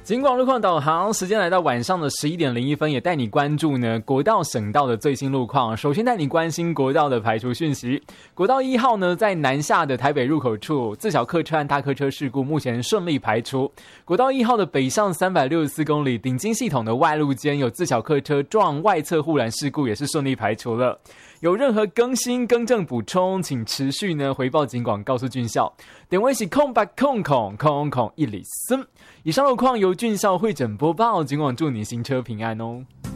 警广路况导航，时间来到晚上的11点01分，也带你关注呢国道、省道的最新路况。首先带你关心国道的排除讯息。国道1号呢，在南下的台北入口处，自小客车和大客车事故目前顺利排除。国道1号的北上364公里，顶金系统的外路间有自小客车撞外侧护栏事故，也是顺利排除了。有任何更新、更正、补充，请持续呢回报警广告诉俊孝。点位是08000103。以上路况由俊孝会诊播报，警广祝你行车平安哦。